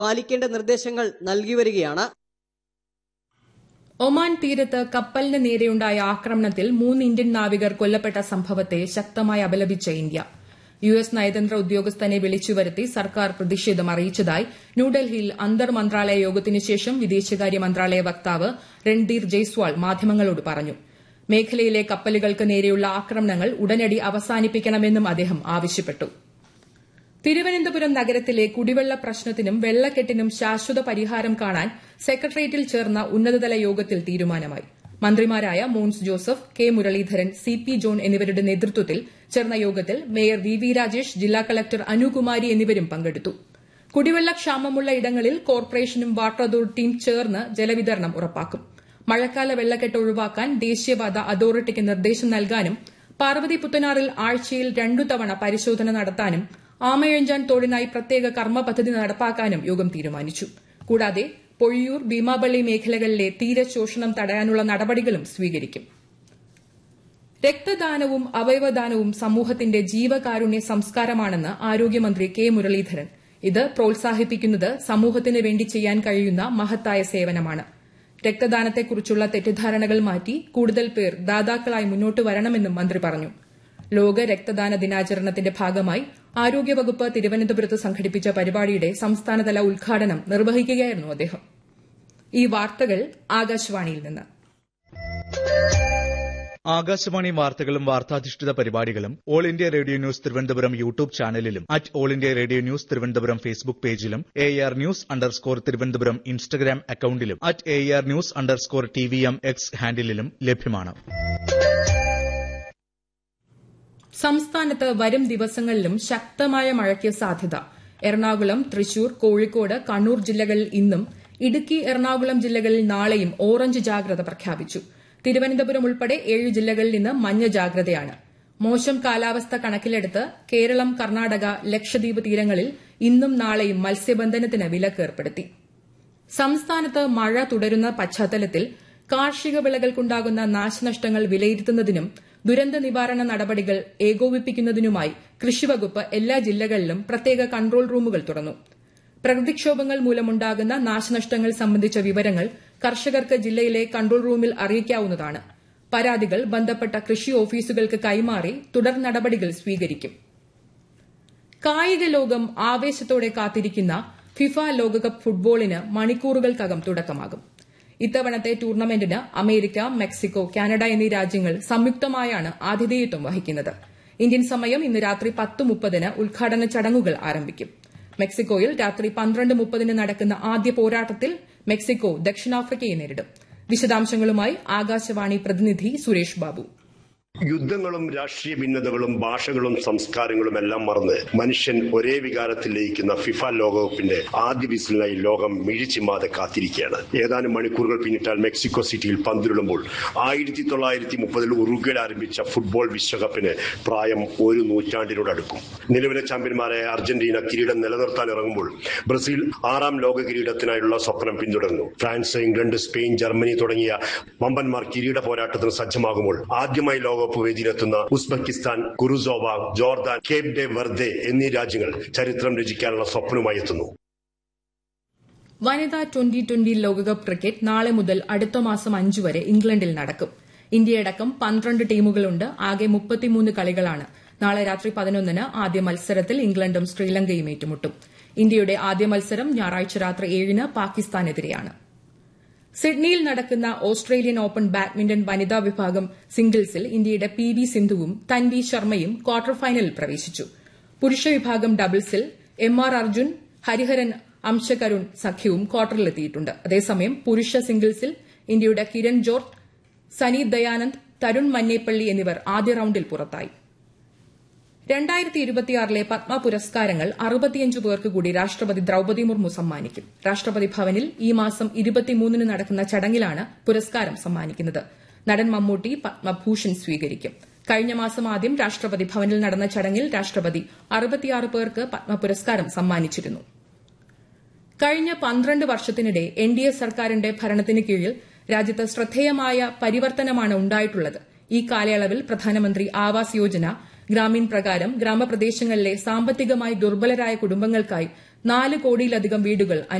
പാലിക്കേണ്ട നിർദ്ദേശങ്ങൾ നൽകി വരികയാണ്. ഒമാൻ തീരത്ത് കപ്പലിന് നേരെയുണ്ടായ ആക്രമണത്തിൽ 3 ഇന്ത്യൻ നാവികർ കൊല്ലപ്പെട്ട സംഭവത്തെ ശക്തമായി അപലപിച്ച ഇന്ത്യ. യുഎസ് നയതന്ത്ര ഉദ്യോഗസ്ഥനെ വിളിച്ചുവരുത്തി സർക്കാർ പ്രതിഷേധം അറിയിച്ചതായി ന്യൂഡൽഹിയിൽ അന്തർ മന്ത്രാലയ യോഗത്തിനു ശേഷം വിദേശകാര്യ മന്ത്രാലയ വക്താവ് രൺധീർ ജയ്സ്വാൾ മാധ്യമങ്ങളോട് പറഞ്ഞു. മേഖലയിലെ കപ്പലുകൾക്ക് നേരെയുള്ള ആക്രമണങ്ങൾ ഉടനടി അവസാനിപ്പിക്കണമെന്നും അദ്ദേഹം ആവശ്യപ്പെട്ടു. തിരുവനന്തപുരം നഗരത്തിലെ കുടിവെള്ള പ്രശ്നത്തിനും വെള്ളക്കെട്ടിനും ശാശ്വത പരിഹാരം കാണാൻ സെക്രട്ടേറിയറ്റിൽ ചേർന്ന ഉന്നതതല യോഗത്തിൽ തീരുമാനമായി. മന്ത്രിമാരായ Mons Joseph, K Muraleedharan, C P John എന്നിവരുടെ നേതൃത്വത്തിൽ ചേർന്ന യോഗത്തിൽ മേയർ വി വി രാജേഷ്, ജില്ലാ കളക്ടർ അനുകുമാരി എന്നിവരും പങ്കെടുത്തു. കുടിവെള്ളക്ഷാമമുള്ള ഇടങ്ങളിൽ കോർപ്പറേഷനും വാട്ടർ അതോറിറ്റിയും ചേർന്ന് ജലവിതരണം ഉറപ്പാക്കും. മഴക്കാല വെള്ളക്കെട്ട് ഒഴിവാക്കാൻ ദേശീയപാത അതോറിറ്റിക്ക് നിർദ്ദേശം നൽകാനും പാർവതി പുത്തനാറിൽ ആഴ്ചയിൽ 2 തവണ പരിശോധന നടത്താനും ആമയഞ്ചാൻ തോടിനായി പ്രത്യേക കർമ്മ പദ്ധതി നടപ്പാക്കാനും യോഗം തീരുമാനിച്ചു. കൂടാതെ പൊഴിയൂർ, ഭീമാപള്ളി മേഖലകളിലെ തീരശോഷണം തടയാനുള്ള നടപടികളും സ്വീകരിക്കും. രക്തദാനവും അവയവദാനവും സമൂഹത്തിന്റെ ജീവകാരുണ്യ സംസ്കാരമാണെന്ന് ആരോഗ്യമന്ത്രി കെ മുരളീധരൻ. ഇത് പ്രോത്സാഹിപ്പിക്കുന്നത് സമൂഹത്തിന് വേണ്ടി ചെയ്യാൻ കഴിയുന്ന മഹത്തായ സേവനമാണ്. രക്തദാനത്തെക്കുറിച്ചുള്ള തെറ്റിദ്ധാരണകൾ മാറ്റി കൂടുതൽ പേർ ദാതാക്കളായി മുന്നോട്ട് വരണമെന്നും മന്ത്രി പറഞ്ഞു. ലോക രക്തദാന ദിനാചരണത്തിന്റെ ഭാഗമായി ആരോഗ്യവകുപ്പ് തിരുവനന്തപുരത്ത് സംഘടിപ്പിച്ച പരിപാടിയുടെ സംസ്ഥാനതല ഉദ്ഘാടനം നിർവഹിക്കുകയായിരുന്നു അദ്ദേഹം. ഈ വാർത്തകൾ ആകാശവാണിയിൽ നിന്ന്. ആകാശവാണി വാർത്തകളും വാർത്താധിഷ്ഠിത പരിപാടികളും all India radio news Thiruvananthapuram YouTube ചാനലിലും all India radio news Thiruvananthapuram Facebook പേജിലും AR News_ തിരുവനന്തപുരം ഇൻസ്റ്റഗ്രാം അക്കൌണ്ടിലും AR News_TVM X ഹാൻഡിലും ലഭ്യമാണ്. സംസ്ഥാനത്ത് വരും ദിവസങ്ങളിലും ശക്തമായ മഴയ്ക്ക് സാധ്യത. എറണാകുളം, തൃശൂർ, കോഴിക്കോട്, കണ്ണൂർ ജില്ലകളിൽ ഇന്നും, ഇടുക്കി, എറണാകുളം ജില്ലകളിൽ നാളെയും ഓറഞ്ച് ജാഗ്രത പ്രഖ്യാപിച്ചു. തിരുവനന്തപുരം ഉൾപ്പെടെ 7 ജില്ലകളിൽ ഇന്ന് മഞ്ഞ ജാഗ്രതയാണ്. മോശം കാലാവസ്ഥ കണക്കിലെടുത്ത് കേരളം, കർണാടക, ലക്ഷദ്വീപ് തീരങ്ങളിൽ ഇന്നും നാളെയും മത്സ്യബന്ധനത്തിന് വിലക്ക് ഏർപ്പെടുത്തി. സംസ്ഥാനത്ത് മഴ തുടരുന്ന പശ്ചാത്തലത്തിൽ കാർഷിക വിളകൾക്കുണ്ടാകുന്ന നാശനഷ്ടങ്ങൾ വിലയിരുത്തുന്നതിനും ദുരന്ത നിവാരണ നടപടികൾ ഏകോപിപ്പിക്കുന്നതിനുമായി കൃഷിവകുപ്പ് എല്ലാ ജില്ലകളിലും പ്രത്യേക കൺട്രോൾ റൂമുകൾ തുറന്നു. പ്രകൃതിക്ഷോഭങ്ങൾ മൂലമുണ്ടാകുന്ന നാശനഷ്ടങ്ങൾ സംബന്ധിച്ച വിവരങ്ങൾ കർഷകർക്ക് ജില്ലയിലെ കൺട്രോൾ റൂമിൽ അറിയിക്കാവുന്നതാണ്. പരാതികൾ ബന്ധപ്പെട്ട കൃഷി ഓഫീസുകൾക്ക് കൈമാറി തുടർ നടപടികൾ സ്വീകരിക്കും. കായിക ലോകം ആവേശത്തോടെ കാത്തിരിക്കുന്ന ഫിഫ ലോകകപ്പ് ഫുട്ബോളിന് മണിക്കൂറുകൾക്കകം തുടക്കമാകും. ഇത്തവണത്തെ ടൂർണമെന്റിന് അമേരിക്ക, മെക്സിക്കോ, കാനഡ എന്നീ രാജ്യങ്ങൾ സംയുക്തമായാണ് ആതിഥേയത്വം വഹിക്കുന്നത്. ഇന്ത്യൻ സമയം ഇന്ന് രാത്രി 10:30 ഉദ്ഘാടന ചടങ്ങുകൾ ആരംഭിക്കും. മെക്സിക്കോയിൽ രാത്രി 12:30 നടക്കുന്ന ആദ്യ പോരാട്ടത്തിൽ മെക്സിക്കോ ദക്ഷിണാഫ്രിക്കയെ നേരിടും. വിശദാംശങ്ങളുമായി ആകാശവാണി പ്രതിനിധി സുരേഷ് ബാബു. യുദ്ധങ്ങളും രാഷ്ട്രീയ ഭിന്നതകളും ഭാഷകളും സംസ്കാരങ്ങളും എല്ലാം മറന്ന് മനുഷ്യൻ ഒരേ വികാരത്തിൽ ലയിക്കുന്ന ഫിഫ ലോകകപ്പിന്റെ ആദ്യ വിസിലിനായി ലോകം മിഴിച്ചിമാതെ കാത്തിരിക്കുകയാണ്. ഏതാനും മണിക്കൂറുകൾ പിന്നിട്ടാൽ മെക്സിക്കോ സിറ്റിയിൽ പന്തിരുളുമ്പോൾ 1930 ഉറുഗ്വേയിൽ ആരംഭിച്ച ഫുട്ബോൾ വിശ്വകപ്പിന് പ്രായം 1 നൂറ്റാണ്ടിനോടടുക്കും. നിലവിലെ ചാമ്പ്യന്മാരായ അർജന്റീന കിരീടം നിലനിർത്താൻ ഇറങ്ങുമ്പോൾ ബ്രസീൽ 6ാം ലോക കിരീടത്തിനായുള്ള സ്വപ്നം പിന്തുടർന്നു. ഫ്രാൻസ്, ഇംഗ്ലണ്ട്, സ്പെയിൻ, ജർമ്മനി തുടങ്ങിയ വമ്പന്മാർ കിരീട പോരാട്ടത്തിന് സജ്ജമാകുമ്പോൾ ആദ്യമായി ലോകകപ്പ് വേദിയിലെത്തുന്ന ഉസ്ബെക്കിസ്ഥാൻ, കുറുസോവ, ജോർദാൻ, കേപ്പ് ഡെ വെർദെ എന്നീ രാജ്യങ്ങൾ ചരിത്രം രചിക്കാനുള്ള സ്വപ്നവുമായി എത്തുന്നു. വനിതാ 2020 ലോകകപ്പ് ക്രിക്കറ്റ് നാളെ മുതൽ അടുത്ത മാസം 5 വരെ ഇംഗ്ലണ്ടിൽ നടക്കും. ഇന്ത്യയടക്കം 12 ടീമുകളുണ്ട്. ആകെ 33 കളികളാണ്. നാളെ രാത്രി 11 ആദ്യ മത്സരത്തിൽ ഇംഗ്ലണ്ടും ശ്രീലങ്കയും ഏറ്റുമുട്ടും. ഇന്ത്യയുടെ ആദ്യ മത്സരം ഞായറാഴ്ച രാത്രി 7 പാകിസ്ഥാനെതിരെയാണ്. സിഡ്നിയിൽ നടക്കുന്ന ഓസ്ട്രേലിയൻ ഓപ്പൺ ബാഡ്മിന്റൺ വനിതാ വിഭാഗം സിംഗിൾസിൽ ഇന്ത്യയുടെ PV സിന്ധുവും തൻവി ശർമ്മയും ക്വാർട്ടർ ഫൈനലിൽ പ്രവേശിച്ചു. പുരുഷ വിഭാഗം ഡബിൾസിൽ MR അർജുൻ, ഹരിഹരൻ അംശകരുൺ സഖ്യവും ക്വാർട്ടറിലെത്തിയിട്ടുണ്ട്. അതേസമയം പുരുഷ സിംഗിൾസിൽ ഇന്ത്യയുടെ കിരൺ ജോർജ്, സനി ദയാനന്ദ്, തരുൺ മന്നേപ്പള്ളി എന്നിവർ ആദ്യ റൌണ്ടിൽ പുറത്തായി. 2026 പത്മ പുരസ്കാരങ്ങൾ 65 പേർക്ക് കൂടി രാഷ്ട്രപതി ദ്രൌപദി മുർമു സമ്മാനിക്കും. രാഷ്ട്രപതി ഭവനിൽ ഈ മാസം 23 നടക്കുന്ന ചടങ്ങിലാണ് പുരസ്കാരം സമ്മാനിക്കുന്നത്. നടൻ മമ്മൂട്ടി പത്മഭൂഷൺ സ്വീകരിക്കും. കഴിഞ്ഞ മാസം ആദ്യം രാഷ്ട്രപതി ഭവനിൽ നടന്ന ചടങ്ങിൽ രാഷ്ട്രപതി 66 പേർക്ക് പത്മ പുരസ്കാരം സമ്മാനിച്ചിരുന്നു. കഴിഞ്ഞ 12 വർഷത്തിനിടെ NDA സർക്കാരിന്റെ ഭരണത്തിന് കീഴിൽ രാജ്യത്ത് ശ്രദ്ധേയമായ പരിവർത്തനമാണ് ഉണ്ടായിട്ടുള്ളത്. ഈ കാലയളവിൽ പ്രധാനമന്ത്രി ആവാസ് യോജന, ഗ്രാമീൺ പ്രകാരം ഗ്രാമപ്രദേശങ്ങളിലെ സാമ്പത്തികമായി ദുർബലരായ കുടുംബങ്ങൾക്കായി 4 കോടിയിലധികം വീടുകൾ